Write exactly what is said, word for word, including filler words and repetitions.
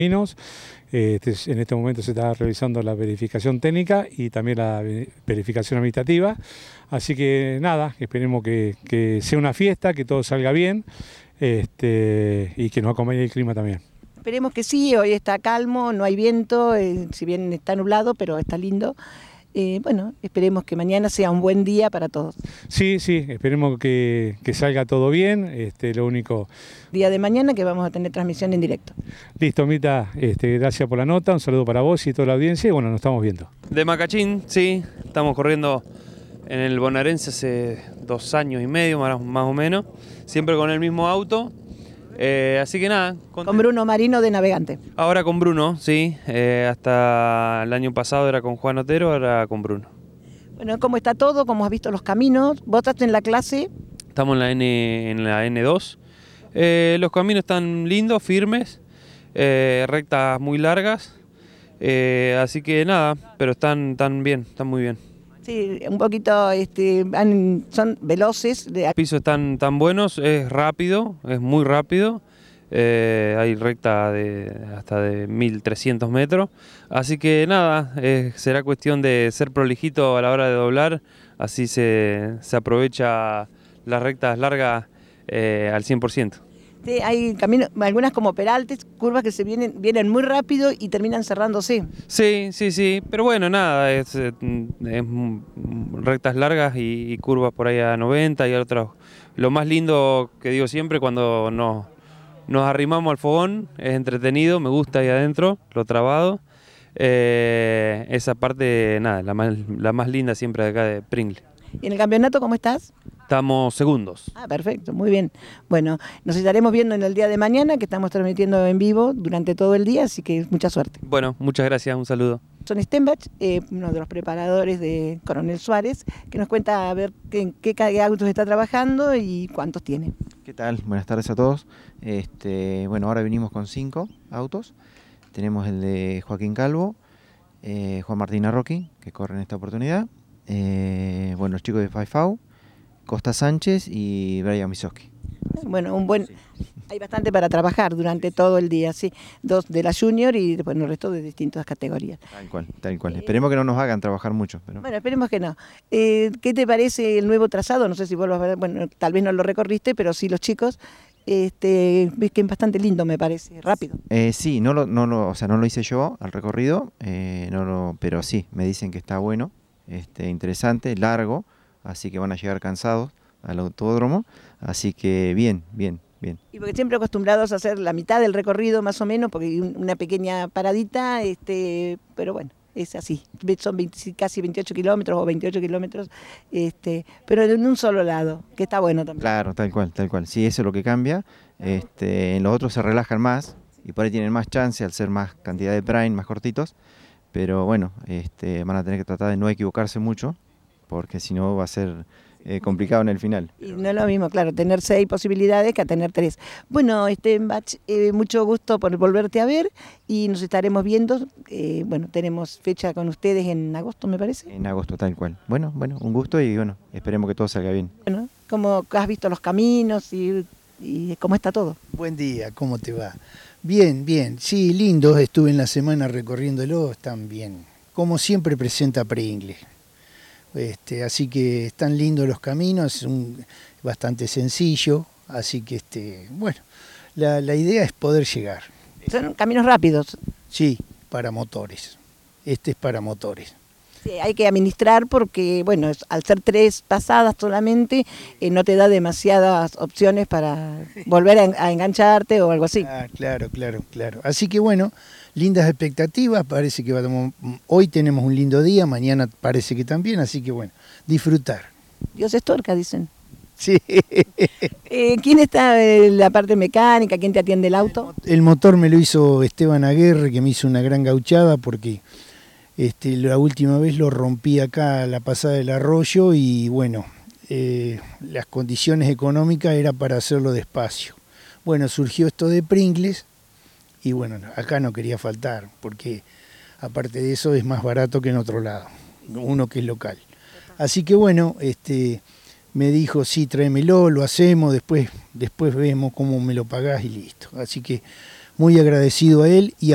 Caminos. Este, en este momento se está revisando la verificación técnica y también la verificación administrativa. Así que nada, esperemos que, que sea una fiesta, que todo salga bien este, y que nos acompañe el clima también. Esperemos que sí, hoy está calmo, no hay viento, eh, si bien está nublado, pero está lindo. Eh, bueno, esperemos que mañana sea un buen día para todos. Sí, sí, esperemos que, que salga todo bien, este, lo único... Día de mañana que vamos a tener transmisión en directo. Listo, Mita, este, gracias por la nota, un saludo para vos y toda la audiencia y bueno, nos estamos viendo. De Macachín, sí, estamos corriendo en el Bonaerense hace dos años y medio más, más o menos, siempre con el mismo auto. Eh, así que nada. Con, con Bruno Marino de Navegante. Ahora con Bruno, sí. Eh, hasta el año pasado era con Juan Otero, ahora con Bruno. Bueno, ¿cómo está todo? ¿Cómo has visto los caminos? ¿Vos estás en la clase? Estamos en la N, en la N dos. Eh, los caminos están lindos, firmes, eh, rectas muy largas. Eh, así que nada, pero están, están bien, están muy bien. Sí, un poquito, este, han, son veloces. De... Los pisos están tan buenos, es rápido, es muy rápido. Eh, hay recta de hasta de mil trescientos metros. Así que nada, eh, será cuestión de ser prolijito a la hora de doblar. Así se, se aprovecha las rectas largas eh, al cien por ciento. Sí, hay caminos, algunas como peraltes, curvas que se vienen, vienen muy rápido y terminan cerrándose. Sí, sí, sí, pero bueno, nada, es, es rectas largas y, y curvas por ahí a noventa y otras. Lo más lindo que digo siempre cuando nos, nos arrimamos al fogón, es entretenido, me gusta ahí adentro, lo trabado. Eh, esa parte, nada, la más, la más linda siempre de acá de Pringle. ¿Y en el campeonato cómo estás? Estamos segundos. Ah, perfecto, muy bien. Bueno, nos estaremos viendo en el día de mañana, que estamos transmitiendo en vivo durante todo el día, así que mucha suerte. Bueno, muchas gracias, un saludo. Son Stenbach, eh, uno de los preparadores de Coronel Suárez, que nos cuenta a ver en qué, qué autos está trabajando y cuántos tiene. ¿Qué tal? Buenas tardes a todos. Este, bueno, ahora vinimos con cinco autos. Tenemos el de Joaquín Calvo, eh, Juan Martín Arroqui, que corre en esta oportunidad. Eh, bueno, los chicos de Faifau, Costa Sánchez y Brian Misoski. Bueno, un buen, hay bastante para trabajar durante todo el día, sí. Dos de la Junior y bueno, el resto de distintas categorías. Tal cual, tal cual. Eh, esperemos que no nos hagan trabajar mucho. Pero... Bueno, esperemos que no. Eh, ¿Qué te parece el nuevo trazado? No sé si vos lo vas a ver, bueno, tal vez no lo recorriste, pero sí los chicos. Este, ves que es bastante lindo, me parece, rápido. Eh, sí, no lo, no lo, o sea, no lo hice yo al recorrido, eh, no lo, pero sí, me dicen que está bueno, este, interesante, largo, así que van a llegar cansados al autódromo, así que bien, bien, bien. Y porque siempre acostumbrados a hacer la mitad del recorrido más o menos, porque hay una pequeña paradita, este, pero bueno, es así, son veinte, casi veintiocho kilómetros o veintiocho kilómetros, este, pero en un solo lado, que está bueno también. Claro, tal cual, tal cual, sí, eso es lo que cambia, este, en los otros se relajan más y por ahí tienen más chance al ser más cantidad de prime, más cortitos, pero bueno, este, van a tener que tratar de no equivocarse mucho, porque si no va a ser eh, complicado en el final. Y no es lo mismo, claro, tener seis posibilidades que a tener tres. Bueno, Stenbach, eh, mucho gusto por volverte a ver y nos estaremos viendo. Eh, bueno, tenemos fecha con ustedes en agosto, me parece. En agosto, tal cual. Bueno, bueno, un gusto y bueno, esperemos que todo salga bien. Bueno, ¿cómo has visto los caminos y, y cómo está todo? Buen día, ¿cómo te va? Bien, bien, sí, lindos, estuve en la semana recorriéndolo, están bien. Como siempre presenta Pringle. Este, así que están lindos los caminos, es un, bastante sencillo, así que este, bueno, la, la idea es poder llegar. Son caminos rápidos. Sí, para motores, este es para motores. Sí, hay que administrar porque, bueno, al ser tres pasadas solamente, eh, no te da demasiadas opciones para volver a, a engancharte o algo así. Ah, claro, claro, claro. Así que bueno, lindas expectativas, parece que va a, hoy tenemos un lindo día, mañana parece que también, así que bueno, disfrutar. Dios es tuerca, dicen. Sí. Eh, ¿Quién está en la parte mecánica? ¿Quién te atiende el auto? El motor me lo hizo Esteban Aguirre, que me hizo una gran gauchada porque este, la última vez lo rompí acá a la pasada del arroyo y bueno, eh, las condiciones económicas era para hacerlo despacio. Bueno, surgió esto de Pringles y bueno, acá no quería faltar porque aparte de eso es más barato que en otro lado, uno que es local. Así que bueno, este, me dijo, sí, tráemelo, lo hacemos, después, después vemos cómo me lo pagás y listo. Así que muy agradecido a él y